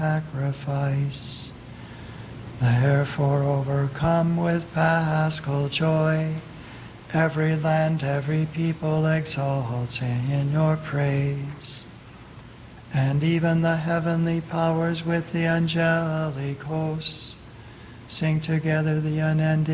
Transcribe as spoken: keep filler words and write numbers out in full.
sacrifice. Therefore, overcome with paschal joy, every land, every people exalts in your praise. And even the heavenly powers with the angelic hosts sing together the unending